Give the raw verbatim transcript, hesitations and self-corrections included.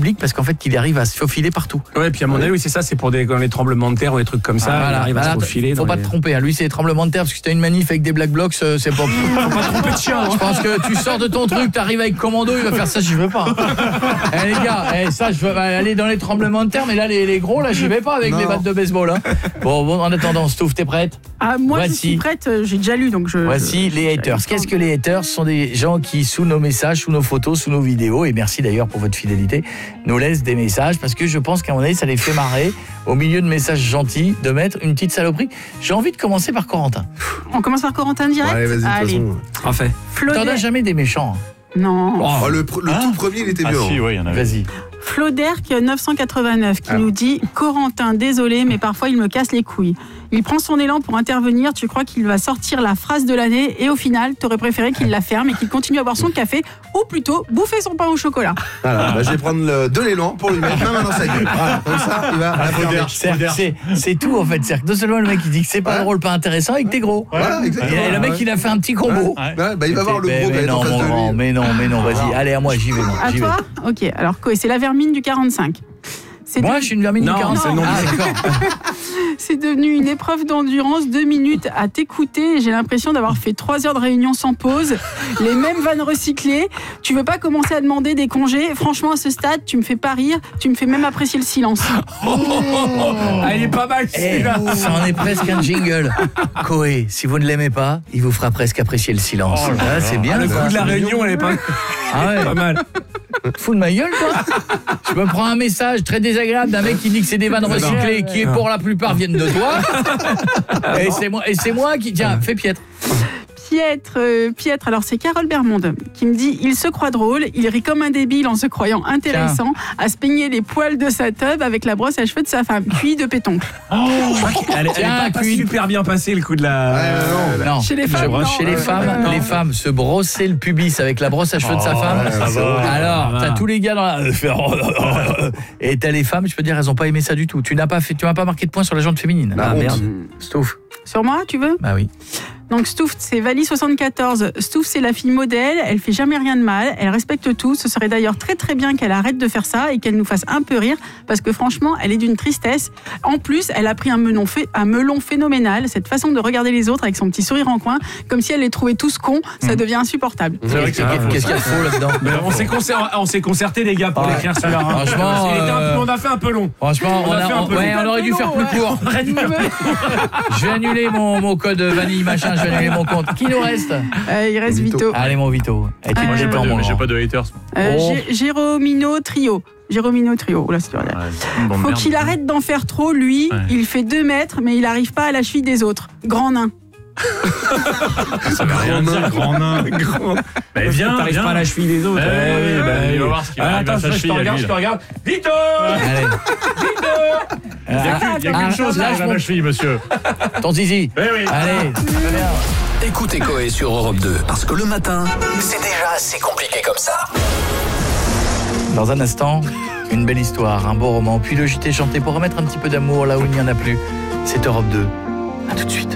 public parce qu'en fait, il arrive à se faufiler partout. Ouais, puis à mon avis, oui, c'est ça, c'est pour des, dans les tremblements de terre ou des trucs comme ça. Ah, voilà. Il arrive à Voilà, se faufiler. faut pas les... te tromper. Hein. Lui, c'est les tremblements de terre parce que si t'as une manif avec des black blocs, c'est pas. Faut pas tromper de chien. Je pense que tu sors de ton truc, t'arrives avec commando, il va faire ça, j'y veux pas. Eh les gars, eh, ça, je veux aller dans les tremblements de terre, mais là, les, les gros, là, j'y vais pas avec non. les battes de baseball. Hein. Bon, bon, en attendant, Stouff, t'es prête? Ah, moi, Voici. je suis prête, j'ai déjà lu, donc je... Voici je, les haters. Qu'est-ce que les haters? Ce sont des gens qui, sous nos messages, sous nos photos, sous nos vidéos, et merci d'ailleurs pour votre fidélité, nous laissent des messages, parce que je pense qu'à mon avis, ça les fait marrer, au milieu de messages gentils, de mettre une petite saloperie. J'ai envie de commencer par Corentin. On commence par Corentin direct? Ouais, vas-y, Allez. Parfait. T'en as jamais des méchants? Non. Oh, le le hein? tout premier, il était ah, bien. Si, ouais, il y en avait. Vas-y. Floderk neuf cent quatre-vingt-neuf qui ah. nous dit « Corentin, désolé, mais parfois il me casse les couilles. Il prend son élan pour intervenir, tu crois qu'il va sortir la phrase de l'année et au final, t'aurais préféré qu'il la ferme et qu'il continue à boire son café ou plutôt bouffer son pain au chocolat. » Voilà, bah, je vais prendre le, de l'élan pour lui mettre ma main dans sa gueule. Voilà, comme ça, il va à la Floderk. C'est, c'est tout en fait. C'est non seulement le mec il dit que c'est pas ouais. drôle, pas intéressant et que t'es gros. Voilà, exactement. Et le mec il a fait un petit combo. Ouais. Ouais, bah, il va voir le gros mais, non, en face de lui. mais non, mais non, vas-y. Allez, à moi, j'y vais. Moi, à j'y toi vais. Ok, alors c'est la vermine du quarante-cinq. C'est Moi, de... je suis une vermine non, du quarante-cinq. Non, ah, d'accord. C'est devenu une épreuve d'endurance, deux minutes à t'écouter. J'ai l'impression d'avoir fait trois heures de réunion sans pause, les mêmes vannes recyclées. Tu veux pas commencer à demander des congés? Franchement, à ce stade, tu me fais pas rire, tu me fais même apprécier le silence. Oh, oh, oh, oh. Elle est pas mal, celui-là. Eh, ça en est presque un jingle. Coé, si vous ne l'aimez pas, il vous fera presque apprécier le silence. Oh, ah, c'est bien. Ah, le coup de la réunion, elle est pas, ah ouais. pas mal. Fous de ma gueule, quoi. Je me prends un message très désagréable d'un mec qui dit que c'est des vannes recyclées, qui est pour la plupart viennent de toi. Et c'est moi, et c'est moi qui tiens, fais piètre. Piètre, euh, Piètre, alors c'est Carole Bermonde qui me dit « Il se croit drôle, il rit comme un débile en se croyant intéressant Tiens. à se peigner les poils de sa teub avec la brosse à cheveux de sa femme, cuit de pétoncle. Oh, » Elle n'est pas, pas super bien passé le coup de la... Ouais, non, non. Chez les femmes, non. Chez les femmes, non. les femmes se brosser le pubis avec la brosse à cheveux oh, de sa femme. Ouais, alors, t'as tous les gars dans la... Et t'as les femmes, je peux dire, elles n'ont pas aimé ça du tout. Tu n'as pas fait, tu m'as pas marqué de point sur la jante féminine. Ah, ah merde. Stouff. Sur moi, tu veux? Bah oui. Donc Stouff, c'est Vali soixante-quatorze. Stouff, c'est la fille modèle, elle fait jamais rien de mal, elle respecte tout. Ce serait d'ailleurs très très bien qu'elle arrête de faire ça et qu'elle nous fasse un peu rire, parce que franchement, elle est d'une tristesse. En plus, elle a pris un melon, fait, un melon phénoménal, cette façon de regarder les autres avec son petit sourire en coin, comme si elle les trouvait tous cons, ça mmh. devient insupportable. C'est vrai que c'est Qu'est-ce qu'il y a de faux là-dedans? on, s'est concerté, on s'est concerté les gars pour ouais. l'écrire celui-là. Hein. Franchement, il était un peu, on a fait un peu long. Franchement, on, on, a, a, on, peu ouais, long. on aurait dû faire plus court. Je vais annuler mon, mon code vanille machin, je vais annuler mon compte. Qui nous reste? euh, Il reste Vito. Allez mon Vito. Euh, moi, j'ai, pas de, j'ai pas de haters. Euh, oh. Jérômino Trio. Jérômino Trio. Oula, c'est ouais, bon, Faut merde, qu'il arrête d'en faire trop, lui. Ouais. Il fait deux mètres, mais il n'arrive pas à la cheville des autres. Grand nain. Ça veut rien dire, grand nain. Grand... Bah, viens, t'arrives pas à la cheville des autres. Eh oui, bah, il va voir ce qu'il va arriver à sa cheville. Je te regarde, je te regarde. Vito Vito Il n'y a, qu'une, il y a qu'une chose qui arrive à ma cheville, monsieur. Ton zizi. Eh oui. Allez. Écoutez Coé sur Europe deux, parce que le matin, c'est déjà assez compliqué comme ça. Dans un instant, une belle histoire, un beau roman, puis le J T chanté pour remettre un petit peu d'amour là où il n'y en a plus. C'est Europe deux. À tout de suite.